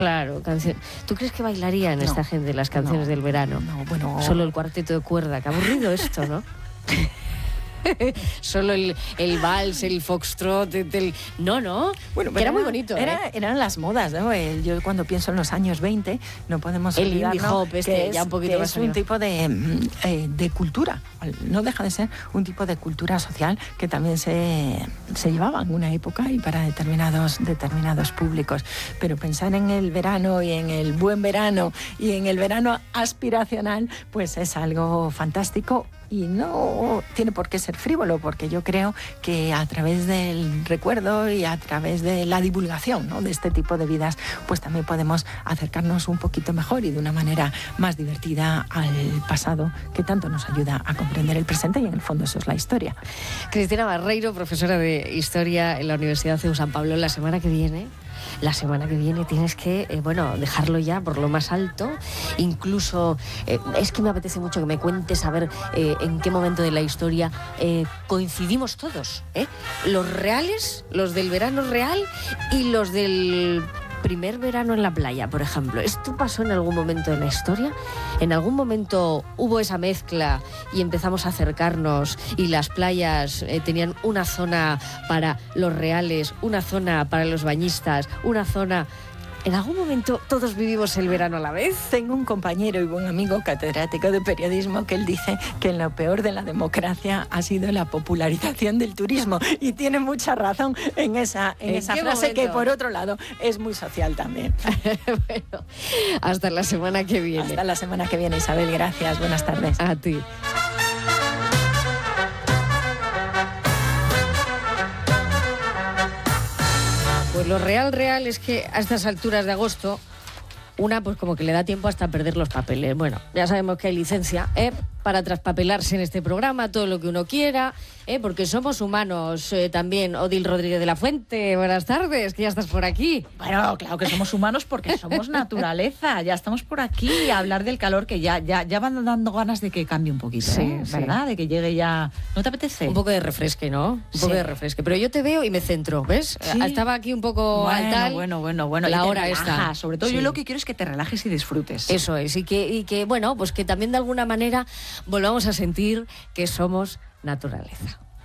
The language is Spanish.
Claro, ¿tú crees que bailarían esta gente las canciones del verano? No, bueno... Solo el cuarteto de cuerda, qué aburrido esto, ¿no? Solo el vals, el foxtrot, No, bueno, que era muy bonito. Eran las modas, ¿no? Yo cuando pienso en los años 20, no podemos olvidar, indie hop, ya un poquito más es un tipo de cultura, no deja de ser un tipo de cultura social que también se llevaba en una época y para determinados públicos. Pero pensar en el verano y en el buen verano y en el verano aspiracional, pues es algo fantástico. Y no tiene por qué ser frívolo, porque yo creo que a través del recuerdo y a través de la divulgación, ¿no?, de este tipo de vidas, pues también podemos acercarnos un poquito mejor y de una manera más divertida al pasado, que tanto nos ayuda a comprender el presente, y en el fondo eso es la historia. Cristina Barreiro, profesora de Historia en la Universidad CEU San Pablo. La semana que viene tienes que, dejarlo ya por lo más alto. Incluso, es que me apetece mucho que me cuentes a ver en qué momento de la historia coincidimos todos, los reales, los del verano real y los del primer verano en la playa, por ejemplo. ¿Esto pasó en algún momento de la historia? ¿En algún momento hubo esa mezcla y empezamos a acercarnos y las playas tenían una zona para los reales, una zona para los bañistas, una zona... ¿En algún momento todos vivimos el verano a la vez? Tengo un compañero y buen amigo catedrático de periodismo que él dice que lo peor de la democracia ha sido la popularización del turismo, y tiene mucha razón en esa frase momento? Que por otro lado es muy social también. Bueno, hasta la semana que viene. Hasta la semana que viene, Isabel, gracias, buenas tardes. A ti. Pues lo real es que a estas alturas de agosto, pues como que le da tiempo hasta perder los papeles. Bueno, ya sabemos que hay licencia para traspapelarse en este programa, todo lo que uno quiera, porque somos humanos también. Odil Rodríguez de la Fuente, buenas tardes, que ya estás por aquí. Bueno, claro que somos humanos porque somos naturaleza, ya estamos por aquí a hablar del calor, que ya van dando ganas de que cambie un poquito, sí, ¿verdad? De que llegue ya... ¿No te apetece? Un poco de refresque, ¿no? Un poco de refresque, pero yo te veo y me centro, ¿ves? Sí. Estaba aquí un poco al tal. Bueno. La hora esta. Sobre todo yo lo que quiero es que te relajes y disfrutes. Eso es, y que bueno, pues que también de alguna manera volvamos a sentir que somos naturaleza.